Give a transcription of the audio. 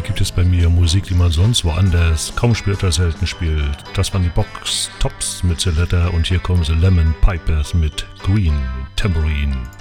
gibt es bei mir Musik, die man sonst woanders kaum spielt oder selten spielt. Das waren die Box Tops mit The Letter und hier kommen The Lemon Pipers mit Green Tambourine.